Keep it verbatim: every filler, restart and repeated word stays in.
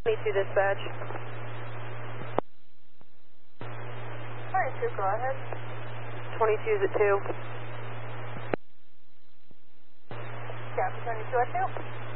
twenty-two dispatch. twenty-two, go ahead. twenty-two is at two. Copy, twenty-two at two.